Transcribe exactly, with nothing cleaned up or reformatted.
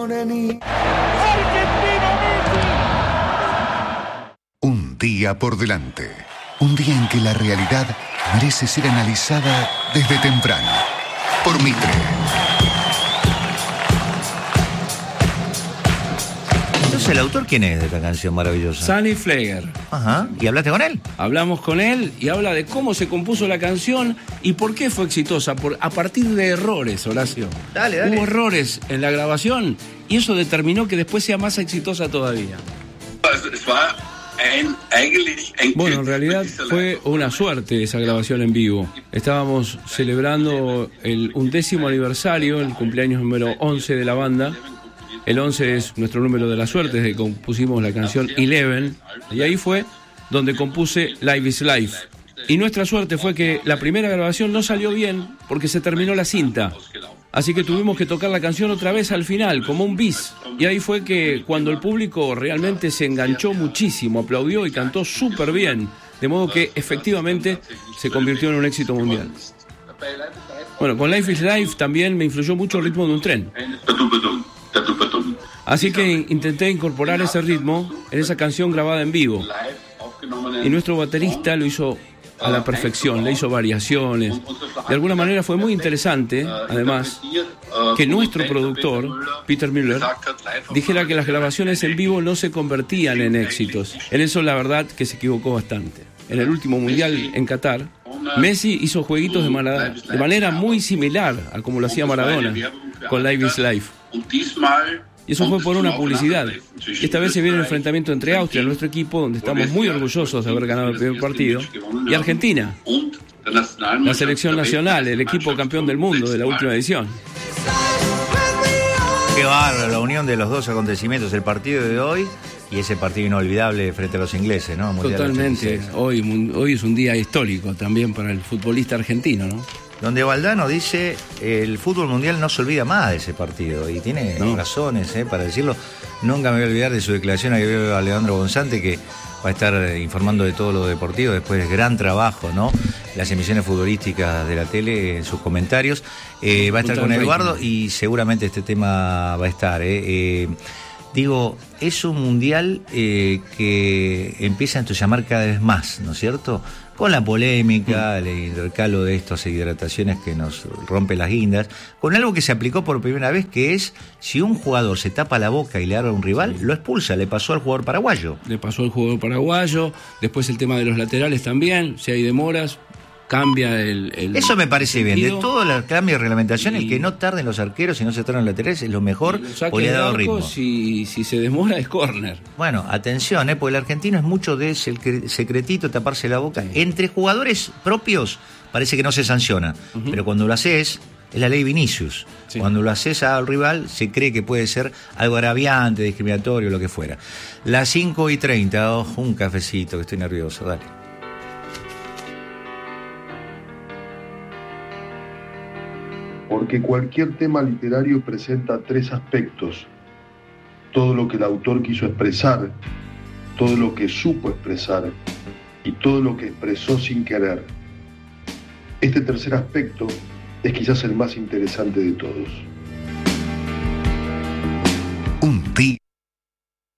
Un día por delante. Un día en que la realidad merece ser analizada desde temprano. Por Mitre. Entonces, ¿el autor quién es de esta canción maravillosa? Sunny Fleger. Ajá. ¿Y hablaste con él? Hablamos con él y habla de cómo se compuso la canción y por qué fue exitosa. Por, a partir de errores, Horacio. Dale, dale. Hubo errores en la grabación y eso determinó que después sea más exitosa todavía. Bueno, en realidad fue una suerte esa grabación en vivo. Estábamos celebrando el undécimo aniversario, el cumpleaños número once de la banda. El once es nuestro número de la suerte, desde que compusimos la canción Eleven, y ahí fue donde compuse Life is Life. Y nuestra suerte fue que la primera grabación no salió bien porque se terminó la cinta. Así que tuvimos que tocar la canción otra vez al final, como un bis. Y ahí fue que cuando el público realmente se enganchó muchísimo, aplaudió y cantó súper bien. De modo que efectivamente se convirtió en un éxito mundial. Bueno, con Life is Life también me influyó mucho el ritmo de un tren. Así que intenté incorporar ese ritmo en esa canción grabada en vivo. Y nuestro baterista lo hizo a la perfección, le hizo variaciones. De alguna manera fue muy interesante, además, que nuestro productor, Peter Müller, dijera que las grabaciones en vivo no se convertían en éxitos. En eso la verdad que se equivocó bastante. En el último mundial en Qatar, Messi hizo jueguitos de, Maradona, de manera muy similar a como lo hacía Maradona con Life is Life. Y eso fue por una publicidad. Esta vez se viene el enfrentamiento entre Austria, nuestro equipo, donde estamos muy orgullosos de haber ganado el primer partido, y Argentina, la selección nacional, el equipo campeón del mundo de la última edición. Qué bárbaro, la unión de los dos acontecimientos, el partido de hoy y ese partido inolvidable frente a los ingleses, ¿no? Mundial Totalmente. Hoy, hoy es un día histórico también para el futbolista argentino, ¿no? Donde Valdano dice, el fútbol mundial no se olvida más de ese partido, y tiene no. razones eh, para decirlo. Nunca me voy a olvidar de su declaración a que veo a Leandro Gonzante, que va a estar informando de todo lo deportivo después del gran trabajo, ¿no? Las emisiones futbolísticas de la tele, en sus comentarios. Eh, va a estar con Eduardo y seguramente este tema va a estar. Eh. Eh, digo, es un mundial eh, que empieza a entusiasmar cada vez más, ¿no es cierto? Con la polémica, el intercalo de estas hidrataciones que nos rompe las guindas, con algo que se aplicó por primera vez, que es, si un jugador se tapa la boca y le habla a un rival, lo expulsa. Le pasó al jugador paraguayo. Le pasó al jugador paraguayo, después el tema de los laterales también, si hay demoras, cambia el... el Eso me parece el bien, de todo el cambio de reglamentación, y, el que no tarden los arqueros y no se tarden los laterales es lo mejor, o le ha dado ritmo. Si, si se demora es córner. Bueno, atención, ¿eh? Porque el argentino es mucho de ese secretito, taparse la boca. Sí. Entre jugadores propios parece que no se sanciona, uh-huh. pero cuando lo haces, es la ley Vinicius. Sí. Cuando lo haces al rival, se cree que puede ser algo agraviante, discriminatorio, lo que fuera. Las cinco y treinta, oh, un cafecito, que estoy nervioso, dale. Porque cualquier tema literario presenta tres aspectos: todo lo que el autor quiso expresar, todo lo que supo expresar y todo lo que expresó sin querer. Este tercer aspecto es quizás el más interesante de todos.